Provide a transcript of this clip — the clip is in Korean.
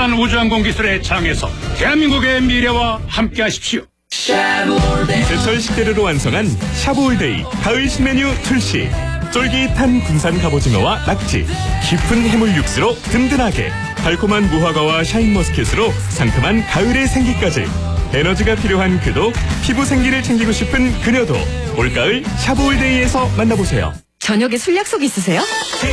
뛰어난 우주항공 기술의 장에서 대한민국의 미래와 함께하십시오. 제철 식재료로 완성한 샤브올데이 가을 신메뉴 출시. 쫄깃한 군산 갑오징어와 낙지, 깊은 해물 육수로 든든하게, 달콤한 무화과와 샤인머스켓으로 상큼한 가을의 생기까지. 에너지가 필요한 그도, 피부 생기를 챙기고 싶은 그녀도 올가을 샤브올데이에서 만나보세요. 저녁에 술 약속 있으세요?